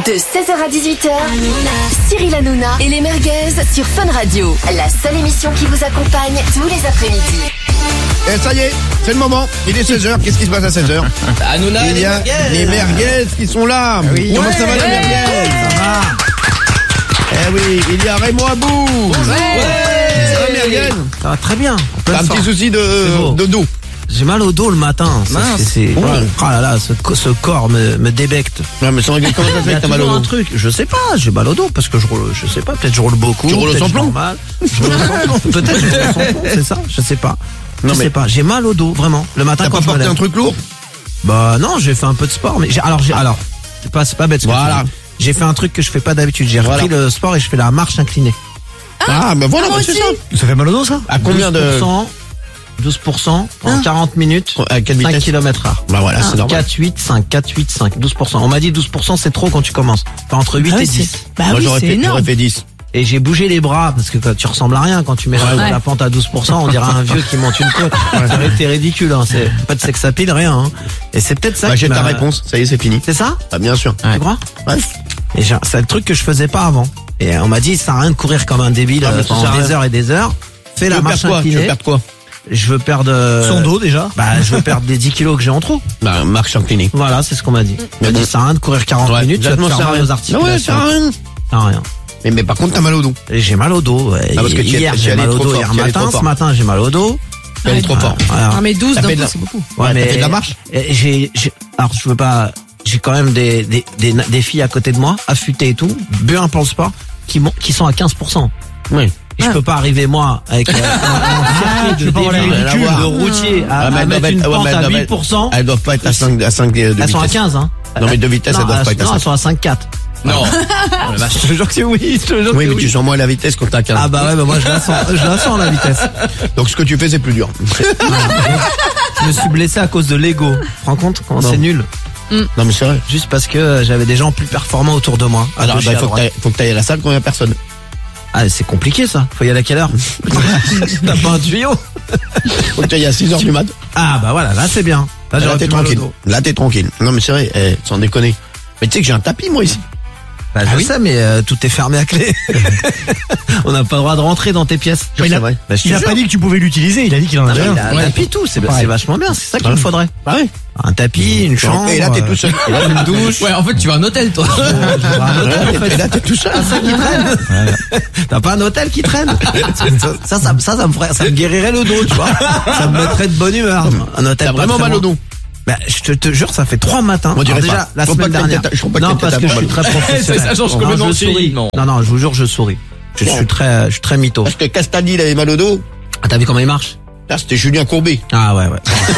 De 16h à 18h, Cyril Hanouna et les merguez sur Fun Radio. La seule émission qui vous accompagne tous les après-midi. Et ça y est, c'est le moment. Il est 16h. Qu'est-ce qui se passe à 16h? Hanouna, il y a les merguez qui sont là. Oui. Comment ça va les merguez? Ça va. Eh oui, il y a Raymond Abou. Ça va merguez? Ça va très bien. T'as un petit souci de dos. J'ai mal au dos le matin. Oh là là, ce corps me débecte. Non mais sans rigoler, comment ça fait que t'as mal au dos? Un truc, je sais pas, j'ai mal au dos parce que je sais pas, peut-être je roule beaucoup. Tu roules au sans-plomb? Je roule au sans-plomb. Peut-être je roule au sans-plomb, c'est ça, je sais pas. Je sais pas, j'ai mal au dos, vraiment. Le matin t'as quand pas je me porté lève. un truc lourd? Bah non, j'ai fait un peu de sport, mais c'est pas bête ce que Voilà. tu dis. J'ai fait un truc que je fais pas d'habitude, j'ai repris le sport et je fais la marche inclinée. Ah bah voilà, c'est ça. Ça fait mal au dos ça? À combien de... 12% en 40 minutes, à quelle 5 vitesse? km/h. Bah voilà, c'est normal. 4, 8, 5, 4, 8, 5, 12%. On m'a dit 12% c'est trop quand tu commences. Enfin, entre 8 et 10. Moi j'aurais fait 10. Et j'ai bougé les bras parce que tu ressembles à rien quand tu mets la pente à 12%, on dirait un vieux qui monte une côte. C'est ridicule, hein. C'est pas de sex appeal, rien, hein. Et c'est peut-être ça Bah qui j'ai ta réponse, ça y est, c'est fini. C'est ça? Ah bien sûr. Tu crois? Ouais. Et c'est le truc que je faisais pas avant. Et on m'a dit, ça sert à rien de courir comme un débile pendant des heures et des heures. Fais la marche inclinée. Tu veux perdre quoi? Je veux perdre... Son dos déjà? Bah, je veux perdre des 10 kilos que j'ai en trop. Bah, marche inclinée. Voilà, c'est ce qu'on m'a dit. On m'a dit, ça sert à rien de courir 40 minutes, tu vas te faire mal aux articulations. Ouais, ça sert à rien. Ça rien. Mais par contre, t'as mal au dos. Et j'ai mal au dos. parce que hier, j'ai mal au dos. Hier matin, ce matin, j'ai mal au dos. Elle est trop fort. Non mais 12 d'un coup, c'est beaucoup. Ouais, mais t'as fait de la marche? Alors, je veux pas... J'ai quand même des filles à côté de moi, affûtées et tout, bien pour le sport, qui sont à 15%. Oui. Et je peux pas arriver, moi, avec un circuit de routier à mettre une pente à 8%. Elles doivent pas être à 5 de vitesse. Elles sont à 15, hein. Non, mais de vitesse, elles doivent pas être à 5. Non, elles sont à 5,4. Non. Je te jure que c'est oui, Oui, mais tu sens moins la vitesse quand t'as 15. Ah bah ouais, bah moi je la sens la vitesse. Donc ce que tu fais, c'est plus dur. Je me suis blessé à cause de l'ego. Tu te rends compte comment c'est nul? Non, mais c'est vrai. Juste parce que j'avais des gens plus performants autour de moi. Alors, bah, faut que t'ailles à la salle quand il y a personne. Ah, c'est compliqué ça. Faut y aller à quelle heure? T'as pas un tuyau? Faut que t'ailles à 6h du mat. Ah bah voilà, là c'est bien. Là t'es tranquille. Là t'es tranquille. Non mais c'est vrai, sans déconner. Mais tu sais que j'ai un tapis moi ici. Bah, je sais, mais tout est fermé à clé. On n'a pas le droit de rentrer dans tes pièces. Il a pas dit que tu pouvais l'utiliser, il a dit qu'il en avait un. Il a un tapis tout, c'est vachement bien, c'est ça qu'il me faudrait. Ah ouais. Un tapis, une chambre. Et là t'es tout seul. Et là une douche. Ouais, en fait, tu vas à un hôtel, toi. Et là t'es tout seul. C'est ça qui traîne. T'as pas un hôtel qui traîne? Ça me guérirait le dos, tu vois. Ça me mettrait de bonne humeur. Un hôtel. T'as vraiment mal au dos? Bah, je te jure, ça fait 3 matins. Moi, déjà, pas. la semaine dernière. Non, parce que je suis très professionnel. Ça change complètement de souris. Non, je vous jure, je souris. Je suis très mytho. Parce que Castaldi, il avait mal au dos. Ah, t'as vu comment il marche? Là, c'était Julien Courbet. Ah ouais.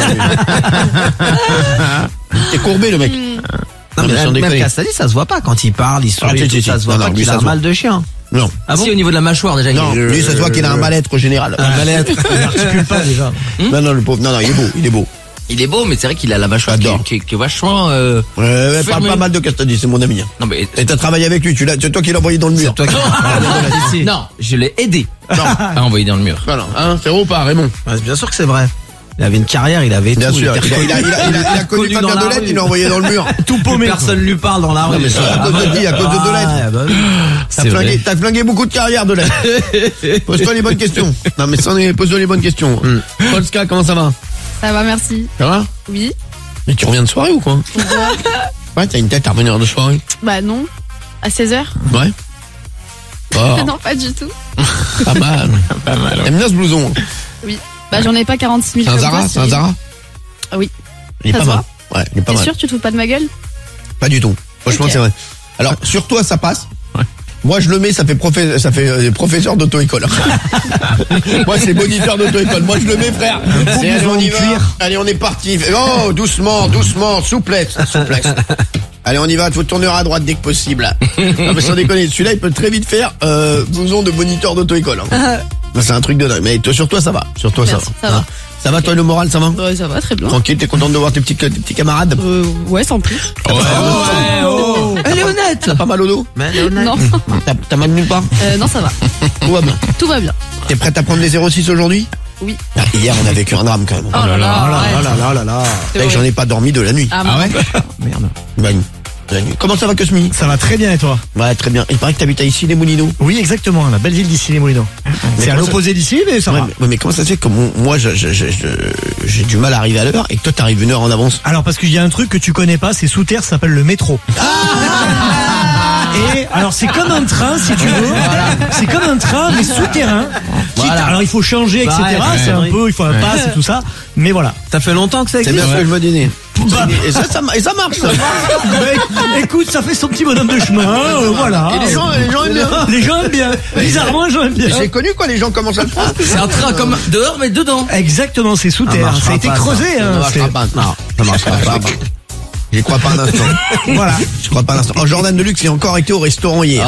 T'es courbé, le mec. Non, mais même Castaldi, ça se voit pas. Quand il parle, il sourit, ça se voit pas qu'il a un mal de chien. Non. Ah bon? Si, au niveau de la mâchoire, déjà. Non, lui, ça se voit qu'il a un mal-être général. Un mal-être. Il n'articule pas déjà. Non, le pauvre. Non, il est beau. Il est beau, mais c'est vrai qu'il a la mâchoire qui est vachement... Parle pas mal de Castaldi, c'est mon ami. Non, mais... Et t'as travaillé avec lui, c'est toi qui l'as envoyé dans le mur. C'est toi qui... Non, je l'ai aidé à envoyer dans le mur. Non, hein, c'est vrai ou pas, Raymond? Bien sûr que c'est vrai. Il avait une carrière, il avait tout. Bien sûr, il a connu Fabien Delette, il l'a envoyé dans le mur. Tout paumé. Personne lui parle dans la rue. Non, mais c'est à cause de qui? À cause de Delette. T'as flingué beaucoup de carrières, Delette. Pose-toi les bonnes questions. Non, mais pose-toi les bonnes questions. Polska, comment ça va? Ça va, merci. Ça va? Oui. Mais tu reviens de soirée ou quoi? Ouais, t'as une tête à revenir de soirée. Bah non. À 16h? Ouais. Oh. Non, pas du tout. Pas mal. T'aimes bien ce blouson? Oui. Bah j'en ai pas 46 000. C'est un Zara? Ah oui. Il est pas mal. Ouais, il est pas mal. T'es sûr, tu te fous pas de ma gueule? Pas du tout. Franchement, c'est vrai. Alors, sur toi, ça passe. Moi, je le mets, ça fait professeur d'auto-école. Moi, c'est moniteur d'auto-école. Moi, je le mets, frère. Allez, on y va. Allez, on est parti. Oh, doucement, souplesse. Allez, on y va. Faut tourner à droite dès que possible. Non, mais sans déconner, celui-là, il peut très vite faire blouson de moniteur d'auto-école. C'est un truc de dingue. Mais sur toi, ça va. Sur toi, merci, ça va. Ça va, toi, le moral, ça va? Ouais, ça va, très bien. Tranquille, t'es contente de voir tes petits camarades? Ouais, sans plus. Elle est honnête. T'as pas mal au dos? Non. T'as mal nulle part? Non, ça va. Tout va bien. Tout va bien. T'es prête à prendre les 06 aujourd'hui? Oui. Hier, on a vécu un drame quand même. Oh là là. J'en ai pas dormi de la nuit. Ah ouais? Merde. Ben, Comment ça va, Cosmi? Ça va très bien et toi? Ouais, très bien. Il paraît que t'habites à ici, les Moulineaux. Oui, exactement, la belle ville d'ici les Moulineaux. C'est à l'opposé d'ici, mais ça va. Mais comment ça se fait que moi, j'ai du mal à arriver à l'heure et que toi, t'arrives une heure en avance? Alors parce qu'il y a un truc que tu connais pas, c'est sous terre, ça s'appelle le métro. Et alors c'est comme un train si tu veux. C'est comme un train mais souterrain. Voilà. Alors il faut changer, etc. Ouais, c'est un peu, il faut un pass et tout ça. Mais voilà. Ça fait longtemps que ça C'est existe. bien ce que je me disais. Bah. Et ça marche, ça. Mais, écoute, ça fait son petit bonhomme de chemin. Voilà. Et les gens aiment bien. Les gens aiment bien. Bizarrement, les gens aiment bien. J'ai connu quoi, les gens commencent à le prendre. C'est un train comme dehors mais dedans. Exactement, c'est sous terre. Ça a été creusé. Ça marchera pas. Non, ça marchera pas. J'y crois pas un instant. Voilà. Je crois pas un instant. Oh, Jordan Deluxe, il a encore été au restaurant hier.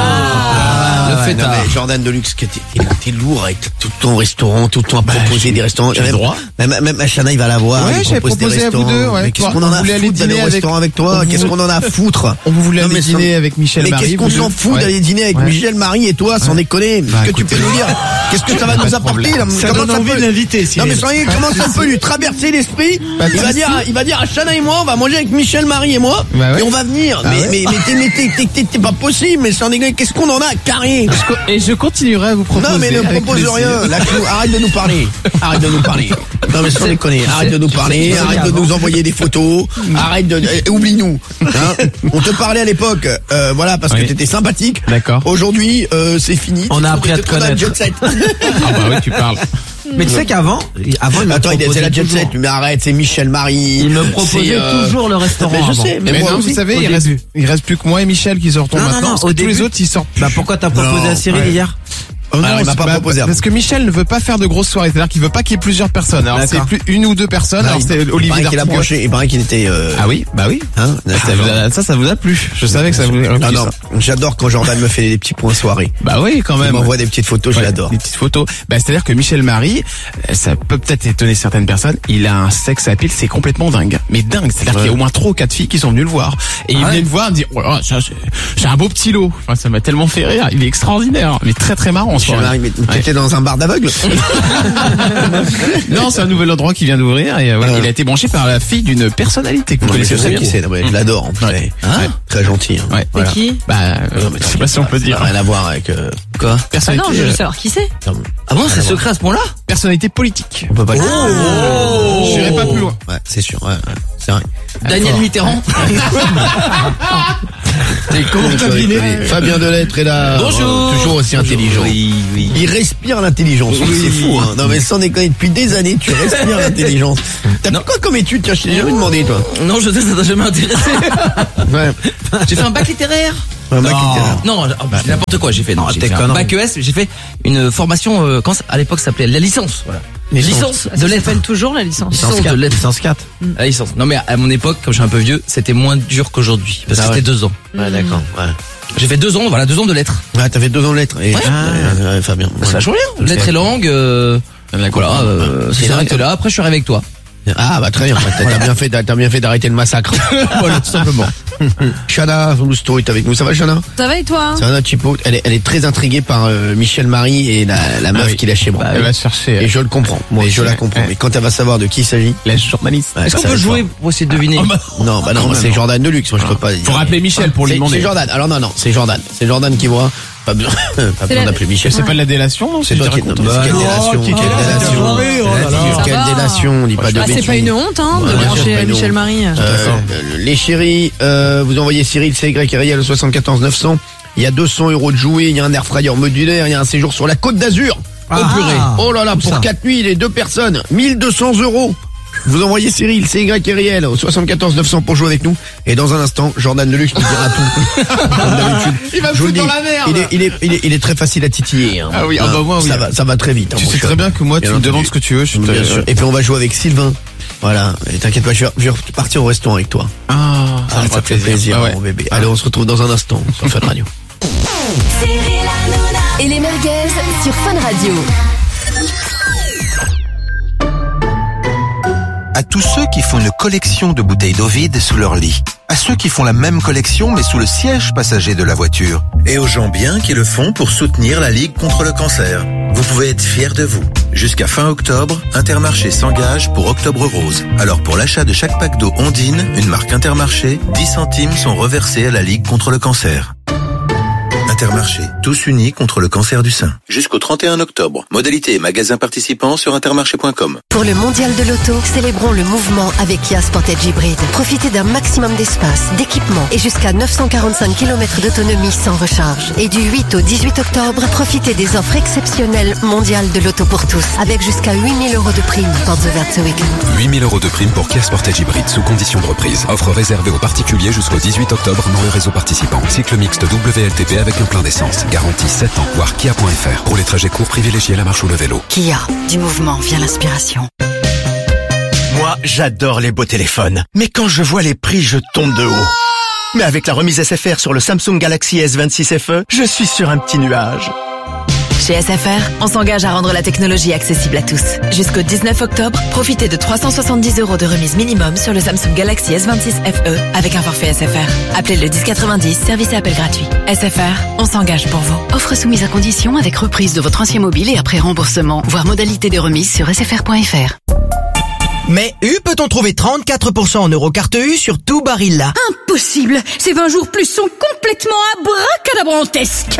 Le Ouais, non, fêtard. mais Jordan Deluxe, il était lourd avec tout le temps au restaurant, tout le temps à proposer des restaurants. j'ai le droit. Même Chana, il va la voir. Ouais, il j'avais propose des proposé à vous restaurants. deux, ouais. Mais qu'est-ce Toi, qu'on en on a à voulait aller foutre d'aller dîner au avec- restaurant avec toi? on Qu'est-ce vous- qu'on en a à foutre? On voulait Non, aller mais dîner avec Michel Mais Marie. qu'est-ce qu'on vous s'en deux. fout Ouais. d'aller dîner avec Ouais. Michel, Marie et toi, sans déconner? Bah, Qu'est-ce que tu peux nous dire? Qu'est-ce que ça va nous apporter, là? Ça Comment donne envie peut- de l'inviter. Non mais sérieux, comment ça peut lui traverser l'esprit? Il va dire à Chana et moi, on va manger avec Michel, Marie et moi, Bah ouais. et on va venir. Ah ouais. Mais t'es pas possible, mais sans déconner, qu'est-ce qu'on en a à carrer? Et je continuerai à vous proposer. Non mais ne avec propose plaisir. rien. Là, arrête de nous parler. Arrête de nous parler. Non mais sans déconner, arrête de nous parler, arrête de nous envoyer des photos, arrête de oublie-nous. Hein, on te parlait à l'époque, voilà, parce que Oui. t'étais sympathique. D'accord. Aujourd'hui, c'est fini. On a appris à te On a connaître. jet set. Ah bah oui, tu parles. Mais tu sais qu'avant, il m'a Attends, c'est proposé la jet toujours. set. Mais arrête, c'est Michel Marie. Il me proposait c'est, toujours le restaurant. Mais je avant. sais, mais Mais moi non, aussi. vous savez, au il reste plus que moi et Michel qui sortons Non, non, maintenant. non, parce au que tous les début. autres, ils sortent plus. Bah pourquoi t'as proposé Non, à Cyril ouais. hier? Oh non, il m'a pas proposé. Parce que Michel ne veut pas faire de grosses soirées, c'est-à-dire qu'il veut pas qu'il y ait plusieurs personnes. Alors c'est D'accord. plus une ou deux personnes. Ah, Alors il c'est paraît Olivier qu'il a D'Artigot. branché. Il paraît qu'il était. Ah oui, bah oui. Hein, Ça vous a plu. Je savais que ça vous Non, non, j'adore quand Jordan me fait des petits points soirée. Bah oui, quand Il même. m'envoie des petites photos, je Ouais, l'adore. Des petites photos. Bah, c'est-à-dire que Michel Marie, ça peut peut-être étonner certaines personnes, il a un sexe à pile, c'est complètement dingue. Mais dingue, c'est-à-dire qu'il y a au moins 3 ou 4 filles qui sont venues le voir. Et il venait me voir, me dire, oh là, ça, j'ai un beau petit lot. Enfin, ça m'a tellement fait rire. Il est extraordinaire. Il est très très marrant, en Michel soirée. Marie, mais t'étais dans un bar d'aveugle. Non, c'est un nouvel endroit qui vient d'ouvrir et il a été branché par la fille d'une personnalité que vous Non, mais connaissez je sais bien. qui c'est. Non, mais je l'adore. En plus. Ouais. Ouais. Très gentil. Hein. Ouais. Voilà. Qui? Bah, Non, mais je sais pas si on peut dire. Ça n'a rien à voir avec quoi. Ah Personnalité, non, je veux savoir qui c'est. Ah bon, c'est secret à ce point-là? personnalité politique. On peut pas. Je n'irai pas plus loin. Ouais, c'est sûr. Ouais, c'est vrai. Daniel Mitterrand. Et comment t'as deviné Fabien Delettre est là. Bonjour. Toujours aussi intelligent. Oui. Il respire l'intelligence. C'est fou. Hein. Non mais sans déconner, depuis des années, tu respires l'intelligence. T'as fait quoi comme étude? Tiens, je t'ai jamais demandé, toi. Non, je sais, ça t'a jamais intéressé. Ouais. J'ai fait un bac littéraire. Un bac littéraire. Non, c'est n'importe quoi j'ai fait. Non, j'ai t'es fait un connerie. bac ES, j'ai fait une formation, à l'époque ça s'appelait la licence. Voilà. Licence Ça de lettres. s'appelle toujours la licence. Licence de lettres. Licence 4. La licence. Non mais à mon époque, comme je suis un peu vieux, c'était moins dur qu'aujourd'hui. Parce que Ah c'était ouais. 2 ans. Ouais, d'accord. Ouais. J'ai fait 2 ans, voilà, 2 ans de lettres. Ouais, t'as fait 2 ans de lettres. Et... Ouais. Ouais, Fabien. Ça change rien. Lettres et langues, voilà, ça s'arrête là. Après je suis arrivé avec toi. Ah bah très bien. T'as bien fait d'arrêter le massacre. Voilà, tout simplement. Chana Lousteau est avec nous. Ça va, Chana? Ça va et toi? Ça va, notre Chipo. Elle est très intriguée par Michel Marie et la meuf qu'il a chez moi. Elle va chercher Et je le comprends. Moi, je la comprends. Ouais. Mais quand elle va savoir de qui il s'agit. la journaliste. Ouais, Est-ce qu'on ça va peut être jouer fort. pour essayer de deviner? Non, bah non, c'est Jordan Deluxe. Moi, je peux pas. Faut rappeler Michel pour lui demander. C'est Jordan. Alors non, c'est Jordan. C'est Jordan qui voit. Pas besoin d'appeler Michel. C'est pas de la délation, non? C'est toi qui es. raconte. Quelle délation? Quelle délation? Ça Quelle va. délation? On dit pas de Ah, c'est bêtises. pas une honte, hein, de Ouais, c'est brancher pas une Michel honte. Marie. Les chéris, vous envoyez Cyril CY Ariel au 74 900. Il y a 200 € de jouets, il y a un air fryer modulaire, il y a un séjour sur la Côte d'Azur. Ah. Purée. Oh là là, pour 4 nuits, les 2 personnes, 1200 €. Vous envoyez Cyril CY Ariel au 74 900 pour jouer avec nous. Et dans un instant, Jordan Deluxe nous dira tout. Comme d'habitude. Il va me Je vous foutre le dans dis, la merde. il est très facile à titiller. Hein. Ah oui, ah bah moi, oui. Ça va très vite. Hein, Tu mon sais cher. très bien que moi, tu Bien me entendu. demandes ce que tu veux. Je Bien sûr. te... Et puis on va jouer avec Sylvain. Voilà. Et t'inquiète pas, je vais repartir au restaurant avec toi. Ah, Ah, ça fait plaisir, Ah ouais. mon bébé. Allez, on se retrouve dans un instant sur Fun Radio. Et les merguez sur Fun Radio. À tous ceux qui font une collection de bouteilles d'eau vide sous leur lit. À ceux qui font la même collection mais sous le siège passager de la voiture. Et aux gens bien qui le font pour soutenir la Ligue contre le cancer. Vous pouvez être fiers de vous. Jusqu'à fin octobre, Intermarché s'engage pour Octobre Rose. Alors pour l'achat de chaque pack d'eau Ondine, une marque Intermarché, 10 centimes sont reversés à la Ligue contre le cancer. Intermarché, tous unis contre le cancer du sein. Jusqu'au 31 octobre. Modalité et magasins participants sur intermarché.com. Pour le mondial de l'auto, célébrons le mouvement avec Kia Sportage Hybrid. Profitez d'un maximum d'espace, d'équipement et jusqu'à 945 km d'autonomie sans recharge. Et du 8 au 18 octobre, profitez des offres exceptionnelles mondiales de l'auto pour tous, avec jusqu'à 8 000 € de prime. Portes ouvertes ce week-end. 8 000 € de prime pour Kia Sportage Hybrid sous condition de reprise. Offre réservée aux particuliers jusqu'au 18 octobre dans le réseau participant. Cycle mixte WLTP avec un plein d'essence. Garantie 7 ans. Voir kia.fr. Pour les trajets courts, privilégiez la marche ou le vélo. Kia, du mouvement vient l'inspiration. Moi, j'adore les beaux téléphones. Mais quand je vois les prix, je tombe de haut. Mais avec la remise SFR sur le Samsung Galaxy S26 FE, je suis sur un petit nuage. Chez SFR, on s'engage à rendre la technologie accessible à tous. Jusqu'au 19 octobre, profitez de 370 € de remise minimum sur le Samsung Galaxy S26 FE avec un forfait SFR. Appelez le 1090, service et appel gratuit. SFR, on s'engage pour vous. Offre soumise à condition avec reprise de votre ancien mobile et après remboursement. Voir modalité de remise sur sfr.fr. Mais peut-on trouver 34% en Eurocarte U sur tout Barilla? Impossible! Ces 20 jours plus sont complètement abracadabrantesques!